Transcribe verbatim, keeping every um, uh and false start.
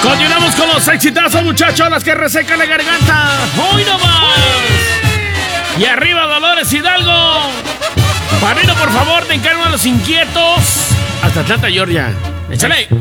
Continuamos con los exitazos, muchachos, las que resecan la garganta. ¡Hoy no más! Y arriba, Dolores Hidalgo. Panino, por favor, te encargo a los inquietos. Hasta Atlanta, Georgia. Échale.